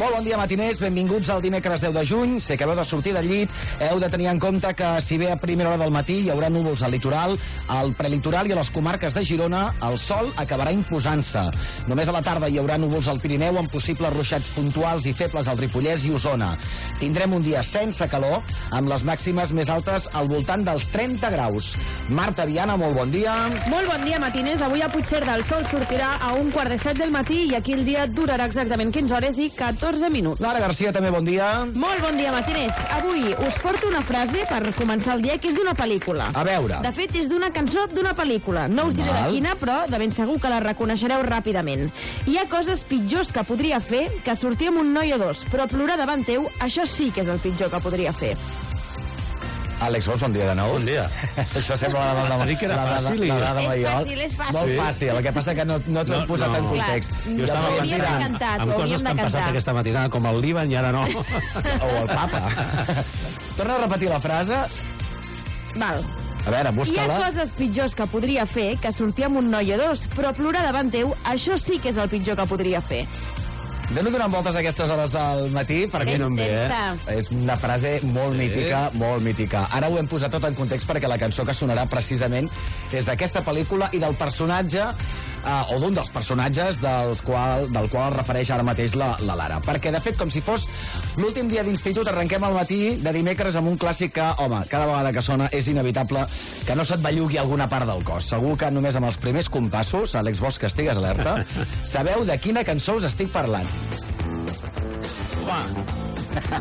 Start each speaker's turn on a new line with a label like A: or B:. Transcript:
A: Molt bon dia, matiners. Benvinguts al dimecres 10 de juny. Si acabeu de sortir del llit, heu de tenir en compte que si bé a primera hora del matí hi haurà núvols al litoral, al prelitoral i a les comarques de Girona, el sol acabarà imposant-se. Només a la tarda hi haurà núvols al Pirineu amb possibles ruixats puntuals i febles al Ripollès i Osona. Tindrem un dia sense calor, amb les màximes més altes al voltant dels 30 graus. Marta Viana, molt bon dia.
B: Molt bon dia, matiners. Avui a Puigcerdà el sol sortirà a 1:45 del matí i aquí el dia durarà exactament 15 hores i 14 minuts.
A: Lara Garcia, també bon dia.
B: Molt bon dia, matiners. Avui us porto una frase per començar el dia que és d'una pel·lícula.
A: A veure.
B: De fet, és d'una cançó d'una pel·lícula. No us diré de quina, però de ben segur que la reconeixereu ràpidament. Hi ha coses pitjors que podria fer que sortir amb un noi o dos, però plorar davant teu, això sí que és el pitjor que podria fer.
A: Àlex, bon dia de nou.
C: Bon dia.
A: Això sembla la dada Maiol.
B: És fàcil.
A: Molt fàcil, el que passa que no t'ho he posat en context.
C: Jo estava pensant amb coses que han passat aquesta matinada, com el Líban i ara no.
A: O el papa. Torna a repetir la frase.
B: Val.
A: A veure,
B: Hi
A: busca-la.
B: ha coses pitjors que podria fer que sortir amb un noi o dos, però plorar davant teu, això sí que és el pitjor que podria fer.
A: Anem donant voltes a aquestes hores del matí, perquè
B: no em ve,
A: és una frase molt mítica, molt mítica. Ara ho hem posat tot en context perquè la cançó que sonarà precisament és d'aquesta pel·lícula i del personatge, o d'un dels personatges del qual es refereix ara mateix la Lara. Perquè, de fet, com si fos l'últim dia d'institut, arrenquem al matí de dimecres amb un clàssic que, home, cada vegada que sona és inevitable que no se't bellugui alguna part del cos. Segur que només amb els primers compassos, Àlex Bosch, que estigues alerta, sabeu de quina cançó us estic parlant.